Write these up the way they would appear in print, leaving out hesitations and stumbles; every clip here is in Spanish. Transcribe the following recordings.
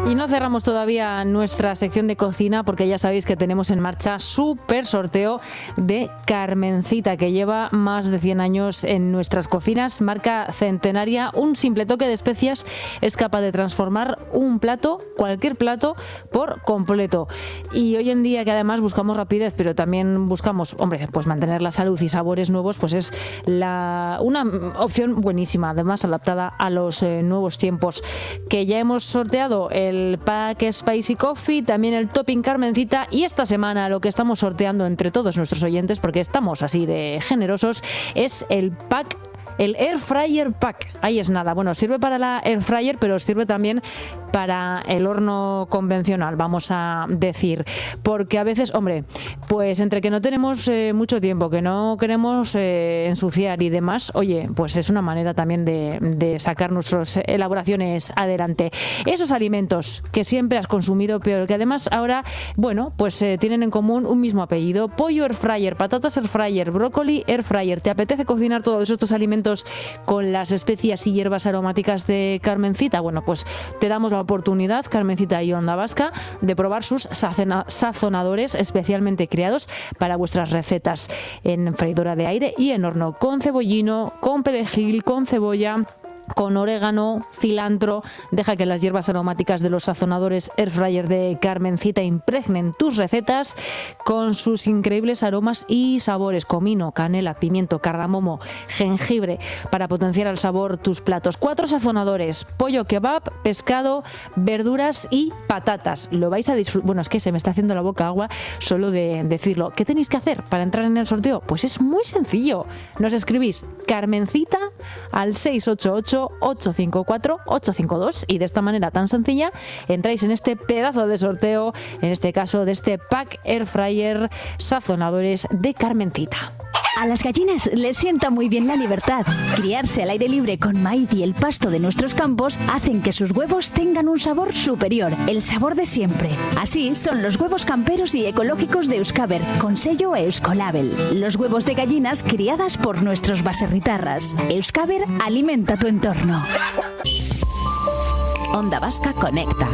Y no cerramos todavía nuestra sección de cocina porque ya sabéis que tenemos en marcha súper sorteo de Carmencita, que lleva más de 100 años en nuestras cocinas, marca centenaria. Un simple toque de especias es capaz de transformar un plato, cualquier plato, por completo. Y hoy en día, que además buscamos rapidez, pero también buscamos, pues mantener la salud y sabores nuevos, pues es una opción buenísima, además adaptada a los nuevos tiempos. Que ya hemos sorteado el pack Spicy Coffee, también el topping Carmencita, y esta semana lo que estamos sorteando entre todos nuestros oyentes, porque estamos así de generosos, es el Air Fryer Pack. Ahí es nada. Bueno, sirve para la Air Fryer, pero sirve también para el horno convencional, vamos a decir. Porque a veces, pues entre que no tenemos mucho tiempo, que no queremos ensuciar y demás, pues es una manera también de sacar nuestras elaboraciones adelante. Esos alimentos que siempre has consumido, pero que además ahora, pues tienen en común un mismo apellido: pollo Air Fryer, patatas Air Fryer, brócoli Air Fryer. ¿Te apetece cocinar todos estos alimentos con las especias y hierbas aromáticas de Carmencita? Bueno, pues te damos la oportunidad, Carmencita y Onda Vasca, de probar sus sazonadores especialmente creados para vuestras recetas en freidora de aire y en horno, con cebollino, con perejil, con cebolla, con orégano, cilantro. Deja que las hierbas aromáticas de los sazonadores Air Fryer de Carmencita impregnen tus recetas con sus increíbles aromas y sabores: comino, canela, pimiento, cardamomo, jengibre, para potenciar al sabor tus platos. 4 sazonadores: pollo kebab, pescado, verduras y patatas. Lo vais a disfrutar. Es que se me está haciendo la boca agua solo de decirlo. ¿Qué tenéis que hacer para entrar en el sorteo? Pues es muy sencillo. Nos escribís Carmencita al 688-854-852 y de esta manera tan sencilla entráis en este pedazo de sorteo, en este caso de este pack Air Fryer sazonadores de Carmencita. A las gallinas les sienta muy bien la libertad. Criarse al aire libre con maíz y el pasto de nuestros campos hacen que sus huevos tengan un sabor superior, el sabor de siempre. Así son los huevos camperos y ecológicos de Euskaber, con sello Euskolabel. Los huevos de gallinas criadas por nuestros baserritarras. Euskaber alimenta tu entorno. Onda Vasca conecta.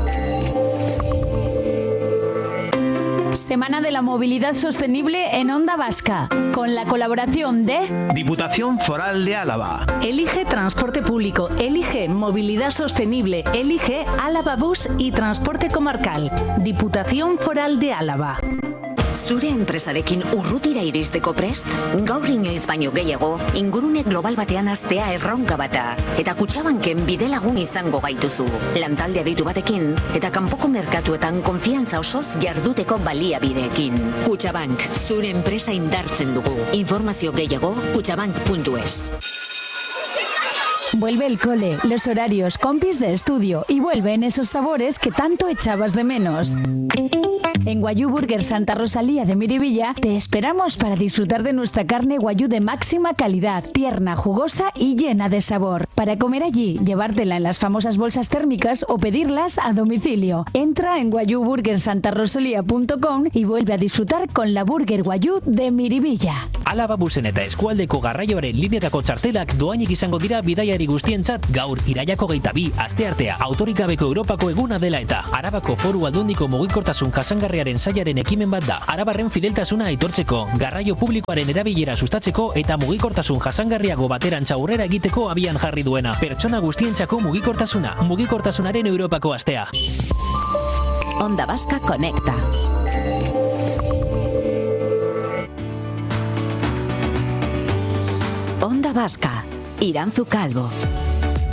Semana de la Movilidad Sostenible en Onda Vasca, con la colaboración de Diputación Foral de Álava. Elige transporte público, elige movilidad sostenible, elige Álava Bus y transporte comarcal. Diputación Foral de Álava. Zure enpresarekin urrutira iristeko prest? Gaur inoiz baino gehiago, ingurune global batean haztea erronka bata. Eta Kutxabanken bidelagun izango gaituzu. Lantalde aditu batekin, eta kanpoko merkatuetan konfiantza osoz jarduteko baliabideekin. Kutxabank, zure enpresa indartzen dugu. Informazio gehiago, kutxabank.es. Vuelve el cole, los horarios, compis de estudio y vuelven esos sabores que tanto echabas de menos. En Wagyu Burger Santa Rosalía de Miribilla te esperamos para disfrutar de nuestra carne Wagyu de máxima calidad, tierna, jugosa y llena de sabor. Para comer allí, llevártela en las famosas bolsas térmicas o pedirlas a domicilio. Entra en wagyuburgersantarosalia.com y vuelve a disfrutar con la Burger Wagyu de Miribilla. Álava Busen eta eskualdeko garraioaren lineetako txartelak doainik izango dira bidaiari guztientzat gaur irailako 22 asteartea autorik gabeko Europako eguna dela eta Arabako Foru Aldundiko mugikortasun jasangarriaren sailaren ekimen bat da. Arabarren fideltasuna aitortzeko, garraio publikoaren erabilera sustatzeko eta mugikortasun jasangarriago baterantza aurrera egiteko abian jarri duena. Pertsona guztientzako mugikortasuna, mugikortasunaren Europako astea. Onda Vasca conecta. Onda Vasca, Iranzu Calvo.